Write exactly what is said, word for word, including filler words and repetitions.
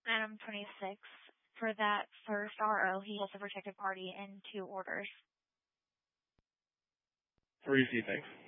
Item twenty-six, for that first R O, he has a protected party and two orders. Three C, thanks.